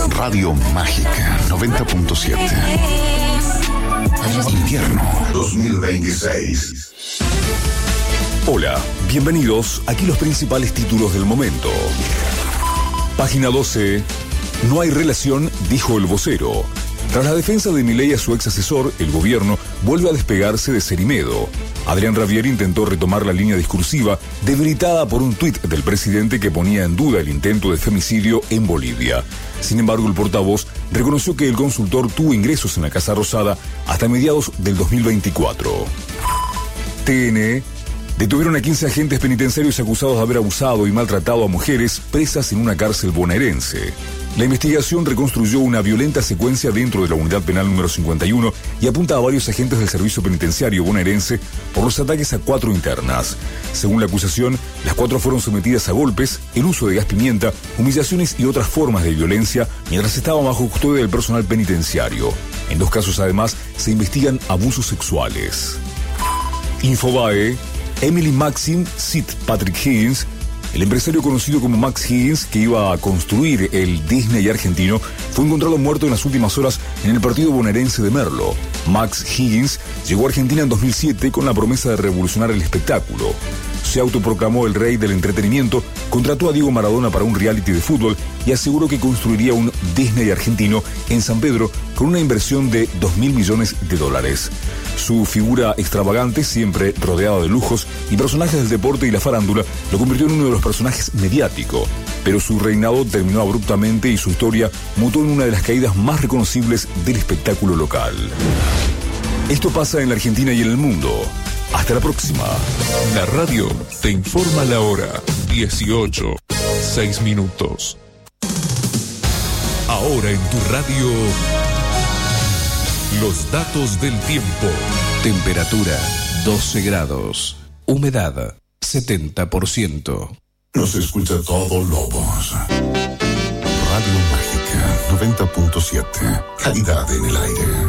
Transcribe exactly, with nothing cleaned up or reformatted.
Radio Mágica noventa punto siete. Invierno dos mil veintiséis. Hola, bienvenidos. Aquí los principales títulos del momento. Página doce. No hay relación, dijo el vocero. Tras la defensa de Milei a su ex asesor, el gobierno vuelve a despegarse de Cerimedo. Adrián Ravier intentó retomar la línea discursiva, debilitada por un tuit del presidente que ponía en duda el intento de femicidio en Bolivia. Sin embargo, el portavoz reconoció que el consultor tuvo ingresos en la Casa Rosada hasta mediados del dos mil veinticuatro. T N. Detuvieron a quince agentes penitenciarios acusados de haber abusado y maltratado a mujeres presas en una cárcel bonaerense. La investigación reconstruyó una violenta secuencia dentro de la unidad penal número cincuenta y uno y apunta a varios agentes del servicio penitenciario bonaerense por los ataques a cuatro internas. Según la acusación, las cuatro fueron sometidas a golpes, el uso de gas pimienta, humillaciones y otras formas de violencia mientras estaban bajo custodia del personal penitenciario. En dos casos, además, se investigan abusos sexuales. Infobae. Emily Maxim cita Patrick Higgins. El empresario conocido como Max Higgins, que iba a construir el Disney argentino, fue encontrado muerto en las últimas horas en el partido bonaerense de Merlo. Max Higgins llegó a Argentina en dos mil siete con la promesa de revolucionar el espectáculo. Se autoproclamó el rey del entretenimiento, contrató a Diego Maradona para un reality de fútbol y aseguró que construiría un Disney argentino en San Pedro con una inversión de dos mil millones de dólares. Su figura extravagante, siempre rodeada de lujos y personajes del deporte y la farándula, lo convirtió en uno de los personajes mediáticos. Pero su reinado terminó abruptamente y su historia mutó en una de las caídas más reconocibles del espectáculo local. Esto pasa en la Argentina y en el mundo. Hasta la próxima. La radio te informa la hora. dieciocho, seis minutos. Ahora en tu radio, los datos del tiempo. Temperatura doce grados. Humedad setenta por ciento. Nos escucha todo Lobos. Radio Mágica noventa punto siete. Calidad en el aire.